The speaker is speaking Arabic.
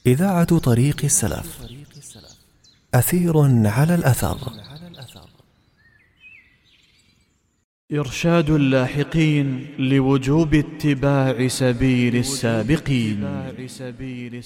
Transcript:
إذاعة طريق السلف. أثير على الأثر. إرشاد اللاحقين لوجوب اتباع سبيل السابقين.